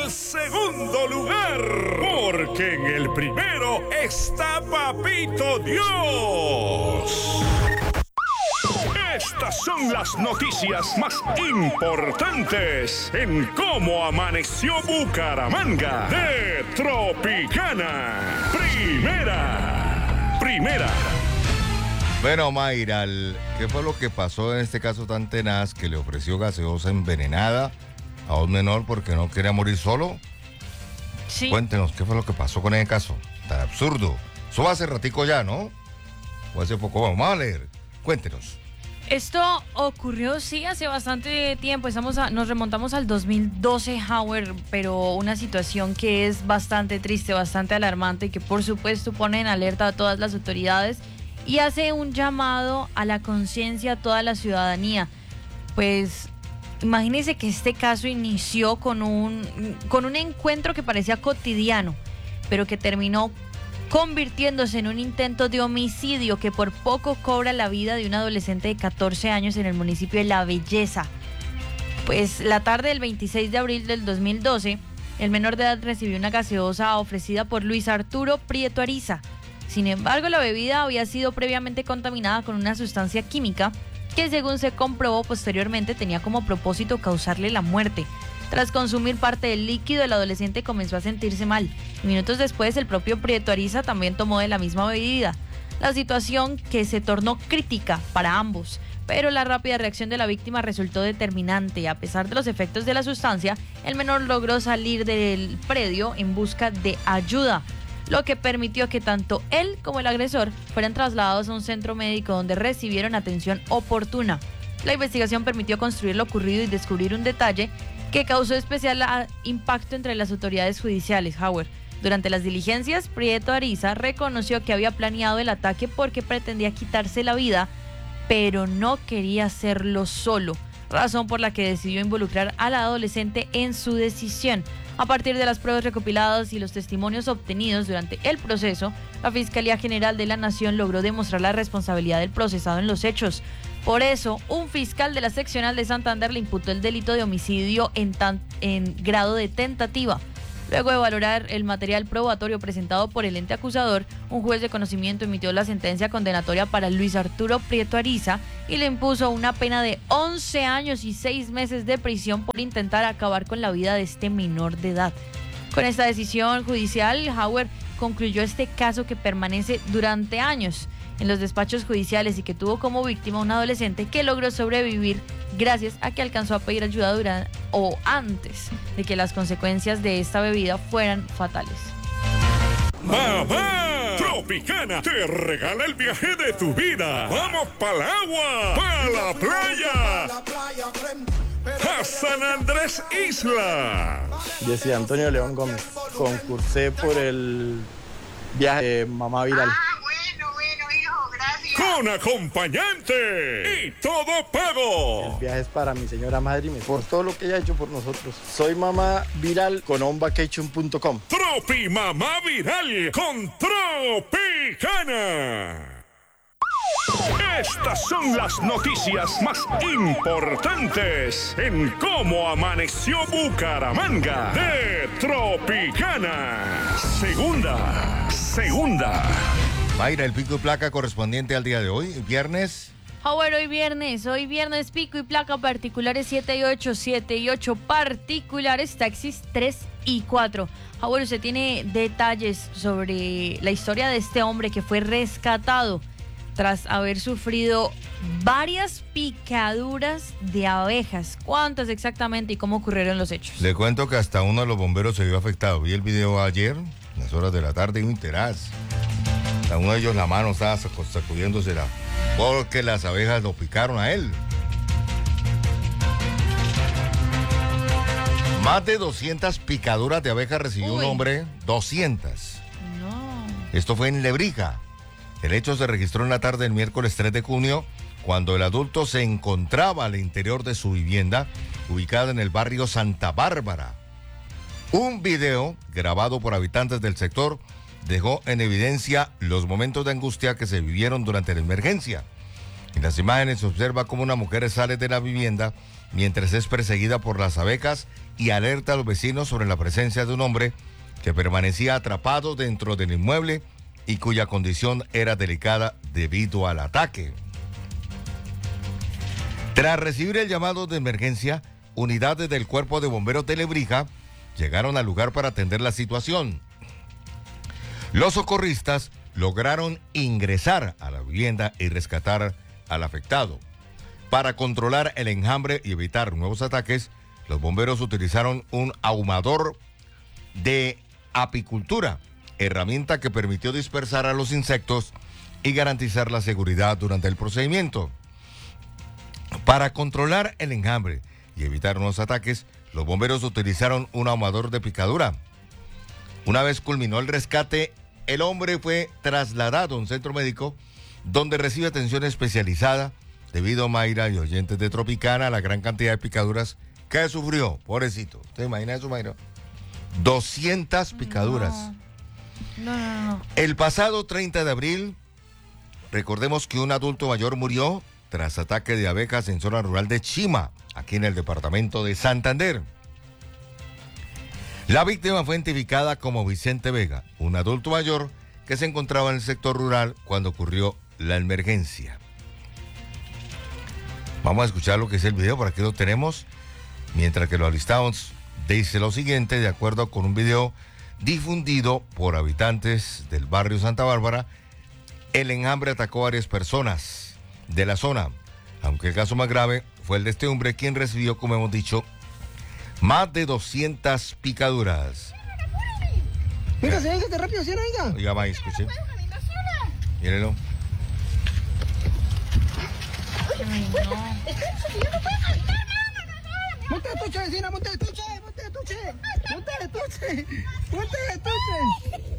al segundo lugar, porque en el primero está Papito Dios. Estas son las noticias más importantes en cómo amaneció Bucaramanga de Tropicana. Primera. Bueno, Mayra, ¿qué fue lo que pasó en este caso tan tenaz que le ofreció gaseosa envenenada a un menor porque no quería morir solo? Sí. Cuéntenos, ¿qué fue lo que pasó con ese caso? Tan absurdo. Eso va hace ratico ya, ¿no? O hace poco, vamos a leer. Cuéntenos. Esto ocurrió, sí, hace bastante tiempo. Nos remontamos al 2012, Howard, pero una situación que es bastante triste, bastante alarmante y que por supuesto pone en alerta a todas las autoridades y hace un llamado a la conciencia a toda la ciudadanía. Pues imagínense que este caso inició con un encuentro que parecía cotidiano, pero que terminó convirtiéndose en un intento de homicidio que por poco cobra la vida de un adolescente de 14 años en el municipio de La Belleza. Pues la tarde del 26 de abril del 2012, el menor de edad recibió una gaseosa ofrecida por Luis Arturo Prieto Ariza. Sin embargo, la bebida había sido previamente contaminada con una sustancia química que, según se comprobó posteriormente, tenía como propósito causarle la muerte. Tras consumir parte del líquido, el adolescente comenzó a sentirse mal. Y minutos después, el propio Prieto Ariza también tomó de la misma bebida. La situación que se tornó crítica para ambos, pero la rápida reacción de la víctima resultó determinante. A pesar de los efectos de la sustancia, el menor logró salir del predio en busca de ayuda, lo que permitió que tanto él como el agresor fueran trasladados a un centro médico donde recibieron atención oportuna. La investigación permitió construir lo ocurrido y descubrir un detalle que causó especial impacto entre las autoridades judiciales, Howard. Durante las diligencias, Prieto Ariza reconoció que había planeado el ataque porque pretendía quitarse la vida, pero no quería hacerlo solo, razón por la que decidió involucrar al adolescente en su decisión. A partir de las pruebas recopiladas y los testimonios obtenidos durante el proceso, la Fiscalía General de la Nación logró demostrar la responsabilidad del procesado en los hechos. Por eso, un fiscal de la seccional de Santander le imputó el delito de homicidio en grado de tentativa. Luego de valorar el material probatorio presentado por el ente acusador, un juez de conocimiento emitió la sentencia condenatoria para Luis Arturo Prieto Ariza y le impuso una pena de 11 años y 6 meses de prisión por intentar acabar con la vida de este menor de edad. Con esta decisión judicial, Howard concluyó este caso que permanece durante años en los despachos judiciales y que tuvo como víctima a un adolescente que logró sobrevivir gracias a que alcanzó a pedir ayuda antes de que las consecuencias de esta bebida fueran fatales. ¡Mamá! Tropicana te regala el viaje de tu vida. ¡Vamos para el agua! ¡Para la playa! ¡A San Andrés Isla! Yo soy Antonio León Gómez. Concursé por el viaje de Mamá Viral. Con acompañante y todo pago. El viaje es para mi señora madre por todo lo que ella ha hecho por nosotros. Soy Mamá Viral con onvacation.com. Tropi Mamá Viral con Tropicana. Estas son las noticias más importantes en cómo amaneció Bucaramanga de Tropicana. Segunda. Mayra, el pico y placa correspondiente al día de hoy, viernes. Howard, hoy viernes pico y placa particulares 7 y 8 particulares, taxis 3 y 4. Howard, usted tiene detalles sobre la historia de este hombre que fue rescatado tras haber sufrido varias picaduras de abejas. ¿Cuántas exactamente y cómo ocurrieron los hechos? Le cuento que hasta uno de los bomberos se vio afectado. Vi el video ayer, en las horas de la tarde, y un tenaz. A uno de ellos la mano estaba sacudiéndosela porque las abejas lo picaron a él. Más de 200 picaduras de abejas recibió un hombre. 200. No. Esto fue en Lebrija. El hecho se registró en la tarde del miércoles 3 de junio, cuando el adulto se encontraba al interior de su vivienda, ubicada en el barrio Santa Bárbara. Un video grabado por habitantes del sector dejó en evidencia los momentos de angustia que se vivieron durante la emergencia. En las imágenes se observa cómo una mujer sale de la vivienda mientras es perseguida por las abejas y alerta a los vecinos sobre la presencia de un hombre que permanecía atrapado dentro del inmueble y cuya condición era delicada debido al ataque. Tras recibir el llamado de emergencia, unidades del Cuerpo de Bomberos de Lebrija llegaron al lugar para atender la situación. Los socorristas lograron ingresar a la vivienda y rescatar al afectado. Para controlar el enjambre y evitar nuevos ataques, los bomberos utilizaron un ahumador de apicultura, herramienta que permitió dispersar a los insectos y garantizar la seguridad durante el procedimiento. Para controlar el enjambre y evitar nuevos ataques, los bomberos utilizaron un ahumador de picadura. Una vez culminó el rescate, el hombre fue trasladado a un centro médico donde recibe atención especializada debido, Mayra y oyentes de Tropicana, a la gran cantidad de picaduras que sufrió. Pobrecito. ¿Te imaginas eso, Mayra? 200 picaduras. No. El pasado 30 de abril, recordemos que un adulto mayor murió tras ataque de abejas en zona rural de Chima, aquí en el departamento de Santander. La víctima fue identificada como Vicente Vega, un adulto mayor que se encontraba en el sector rural cuando ocurrió la emergencia. Vamos a escuchar lo que es el video, por aquí lo tenemos. Mientras que lo alistamos, dice lo siguiente, de acuerdo con un video difundido por habitantes del barrio Santa Bárbara, el enjambre atacó a varias personas de la zona, aunque el caso más grave fue el de este hombre, quien recibió, como hemos dicho, más de 200 picaduras. Venga, véngase rápido, ¿sí, venga? Oiga, ma, escuche. Mírenlo. Ay, no. Monte de tuche, vecina, monte de tuche, monte de tuche, monte de tuche, monte de tuche.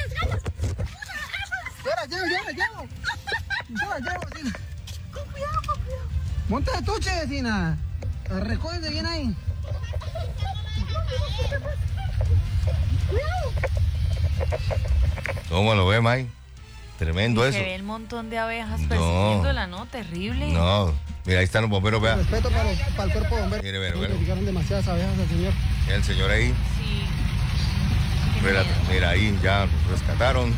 Llevo. Vecina. Con cuidado. Monte de tuche, vecina. Recógete bien ahí. ¿Cómo lo ve, May? Tremendo Y eso. se ve el montón de abejas persiguiéndola, ¿no? Terrible. No, mira, ahí están los bomberos, vea. Respeto para el cuerpo de bomberos. Mire, Le picaron demasiadas abejas al señor. Mira el señor ahí. Sí. Qué Mira, miedo. mira ahí, ya los rescataron.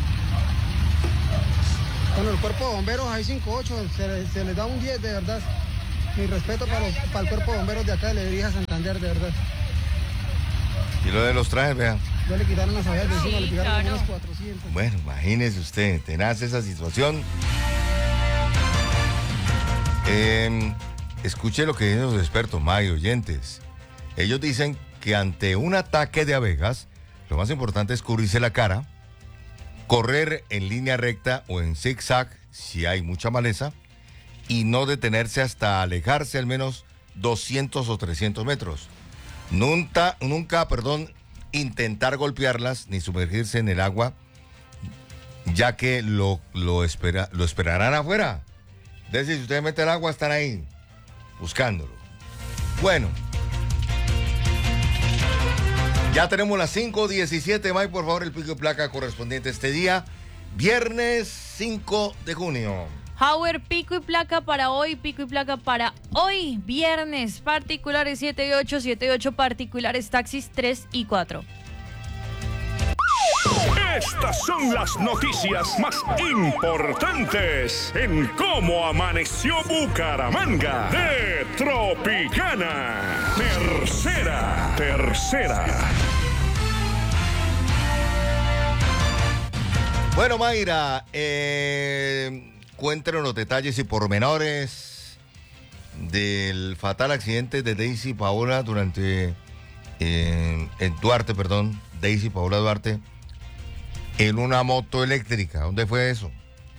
Bueno, el cuerpo de bomberos ahí 58, se les da un 10, de verdad. Mi respeto para el cuerpo de bomberos de acá de Lebrija, Santander, de verdad. Y lo de los trajes, vea. Ya le quitaron las abejas de encima, Sí, le picaron claro. unas 400. Bueno, imagínese usted, tenaz esa situación. Escuche lo que dicen los expertos, May, oyentes. Ellos dicen que ante un ataque de abejas, lo más importante es cubrirse la cara, correr en línea recta o en zigzag si hay mucha maleza y no detenerse hasta alejarse al menos 200 o 300 metros. Nunca, intentar golpearlas ni sumergirse en el agua, ya que lo esperarán afuera. Es decir, si ustedes meten el agua, están ahí buscándolo. Bueno, ya tenemos las 5:17, Mike, por favor, el pico y placa correspondiente a este día, viernes 5 de junio. Howard, pico y placa para hoy, viernes, particulares 7 y 8, 7 y 8, particulares taxis 3 y 4. Estas son las noticias más importantes en cómo amaneció Bucaramanga de Tropicana. Tercera. Bueno, Mayra, cuéntenos los detalles y pormenores del fatal accidente de Daisy Paola Daisy Paola Duarte, en una moto eléctrica. ¿Dónde fue eso?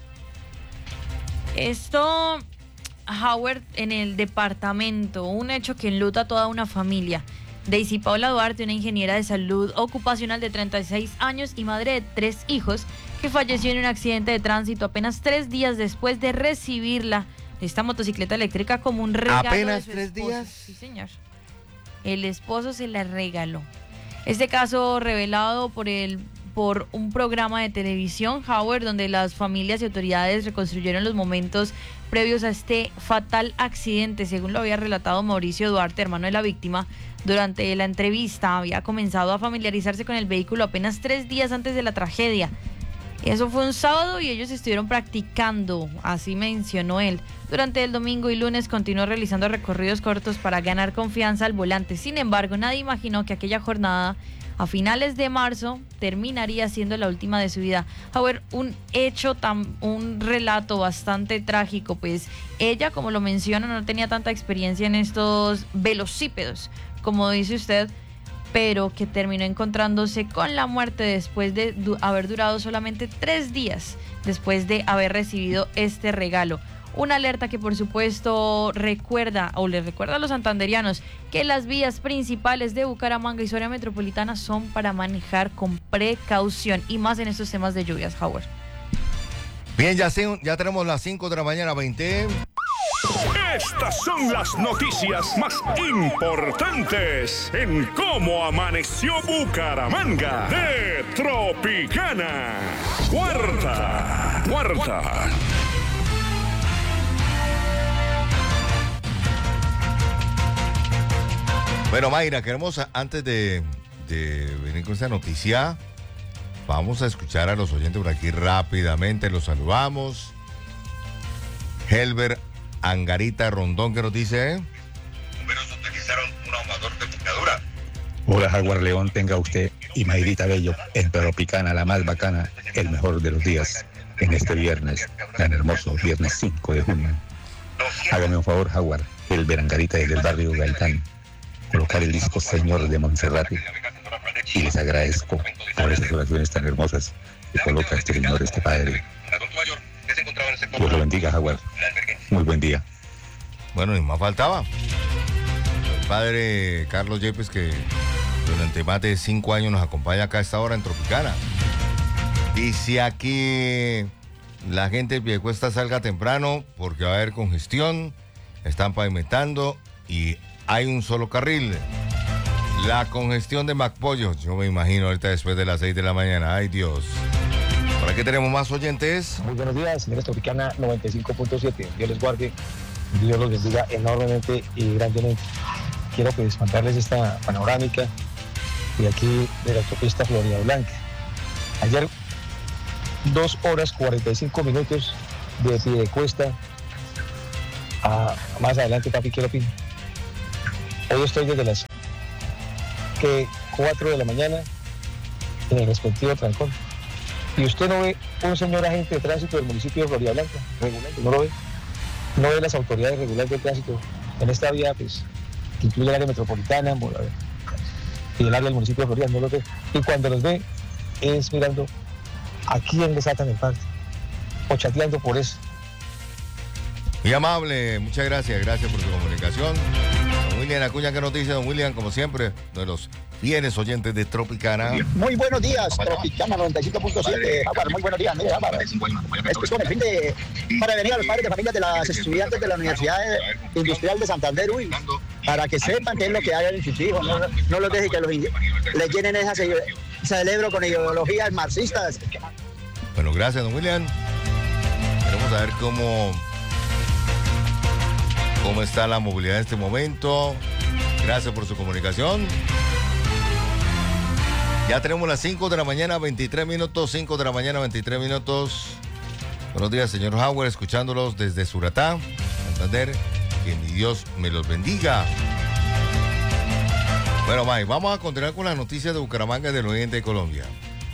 Esto, Howard, en el departamento, un hecho que enluta a toda una familia. Daisy Paola Duarte, una ingeniera de salud ocupacional de 36 años y madre de 3 hijos, que falleció en un accidente de tránsito apenas 3 días después de recibirla, esta motocicleta eléctrica, como un regalo. ¿Apenas de su 3 esposo. días? Sí, señor. El esposo se la regaló. Este caso revelado por el por un programa de televisión, Howard, donde las familias y autoridades reconstruyeron los momentos previos a este fatal accidente. Según lo había relatado Mauricio Duarte, hermano de la víctima, durante la entrevista había comenzado a familiarizarse con el vehículo apenas 3 días antes de la tragedia. Eso fue un sábado y ellos estuvieron practicando, así mencionó él. Durante el domingo y lunes continuó realizando recorridos cortos para ganar confianza al volante. Sin embargo, nadie imaginó que aquella jornada, a finales de marzo, terminaría siendo la última de su vida. A ver, un relato bastante trágico, pues ella, como lo menciona, no tenía tanta experiencia en estos velocípedos, como dice usted, pero que terminó encontrándose con la muerte después de haber durado solamente 3 días después de haber recibido este regalo. Una alerta que por supuesto les recuerda a los santanderianos que las vías principales de Bucaramanga y su área metropolitana son para manejar con precaución, y más en estos temas de lluvias, Howard. Bien, ya tenemos las 5 de la mañana, 20. Estas son las noticias más importantes en cómo amaneció Bucaramanga de Tropicana. Cuarta. Bueno, Mayra, queremos, antes de venir con esta noticia, vamos a escuchar a los oyentes por aquí rápidamente. Los saludamos. Helber Angarita Rondón, ¿qué nos dice? Bomberos utilizaron un ahumador de picadura. Hola, Jaguar León, tenga usted y Mayrita Bello en Tropicana, la más bacana, el mejor de los días, en este viernes, tan hermoso, viernes 5 de junio. Hágame un favor, Jaguar, Helber Angarita desde el barrio Gaitán, colocar el disco Señor de Monserrate, y les agradezco por esas oraciones tan hermosas que coloca este señor, este padre. Dios lo bendiga, Jaguar. Muy buen día. Bueno, ni más faltaba. El padre Carlos Yepes, que durante más de 5 años nos acompaña acá a esta hora en Tropicana. Dice aquí, la gente de Piedecuesta salga temprano porque va a haber congestión, están pavimentando y hay un solo carril. La congestión de McPollo, yo me imagino ahorita después de las 6 de la mañana. Ay, Dios. Por aquí tenemos más oyentes. Muy buenos días, señores Tropicana 95.7. Dios les guarde, Dios los bendiga enormemente y grandemente. Quiero pues contarles esta panorámica de aquí de la autopista Florida Blanca. Ayer 2 horas 45 minutos de Piedecuesta a más adelante Papi Quiero Pino. Hoy estoy desde las 4 de la mañana en el respectivo trancón. Y usted no ve un señor agente de tránsito del municipio de Florida Blanca, regulando, no lo ve. No ve las autoridades regulares del tránsito en esta vía, pues, que incluye el área metropolitana y el área del municipio de Florida, no lo ve. Y cuando los ve, es mirando a quién le sacan el parte, o chateando por eso. Muy amable, muchas gracias por su comunicación. Don William Acuña, ¿qué nos dice, don William? Como siempre, uno de los fieles oyentes de Tropicana. Muy buenos días, Tropicana 95.7. Muy buenos días, mire, esto es con el fin de para venir a los padres de familias de las estudiantes de la Universidad Industrial de Santander, para que sepan qué es lo que hay en sus hijos, no los dejen que les llenen ese cerebro con ideologías marxistas. Bueno, gracias, don William. Queremos saber cómo está la movilidad en este momento. Gracias por su comunicación. Ya tenemos las 5 de la mañana, 23 minutos. 5 de la mañana, 23 minutos. Buenos días, señor Howard, escuchándolos desde Suratá, Santander. Que mi Dios me los bendiga. Bueno, Mike, vamos a continuar con las noticias de Bucaramanga y del oriente de Colombia.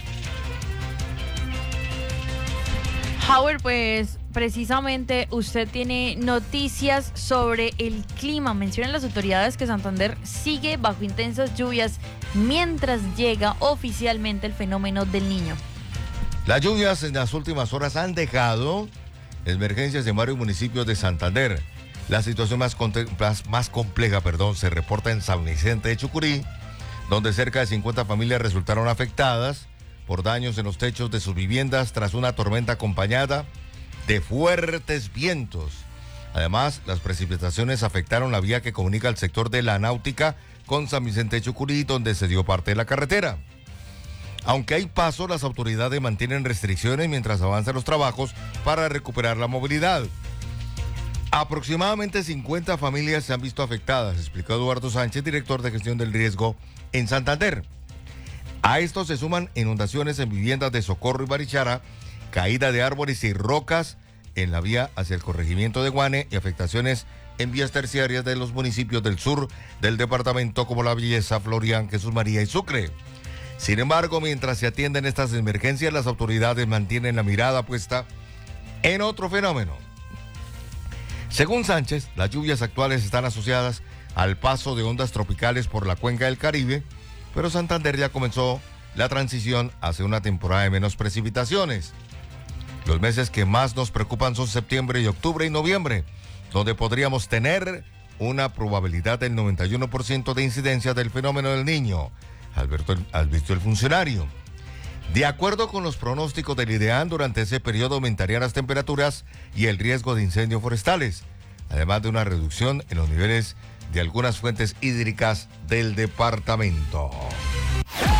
Howard, pues precisamente usted tiene noticias sobre el clima. Mencionan las autoridades que Santander sigue bajo intensas lluvias mientras llega oficialmente el fenómeno del Niño. Las lluvias en las últimas horas han dejado emergencias en varios municipios de Santander. La situación más compleja se reporta en San Vicente de Chucurí, donde cerca de 50 familias resultaron afectadas por daños en los techos de sus viviendas tras una tormenta acompañada de fuertes vientos. Además, las precipitaciones afectaron la vía que comunica el sector de la Náutica con San Vicente de Chucurí, donde se dio parte de la carretera. Aunque hay paso, las autoridades mantienen restricciones mientras avanzan los trabajos para recuperar la movilidad. Aproximadamente 50 familias se han visto afectadas, explicó Eduardo Sánchez, director de gestión del riesgo en Santander. A esto se suman inundaciones en viviendas de Socorro y Barichara, caída de árboles y rocas en la vía hacia el corregimiento de Guane y afectaciones en vías terciarias de los municipios del sur del departamento como La Belleza, Florián, Jesús María y Sucre. Sin embargo, mientras se atienden estas emergencias, las autoridades mantienen la mirada puesta en otro fenómeno. Según Sánchez, las lluvias actuales están asociadas al paso de ondas tropicales por la cuenca del Caribe, pero Santander ya comenzó la transición hacia una temporada de menos precipitaciones. Los meses que más nos preocupan son septiembre y octubre y noviembre, donde podríamos tener una probabilidad del 91% de incidencia del fenómeno del Niño, advirtió el funcionario. De acuerdo con los pronósticos del IDEAN, durante ese periodo aumentarían las temperaturas y el riesgo de incendios forestales, además de una reducción en los niveles de algunas fuentes hídricas del departamento.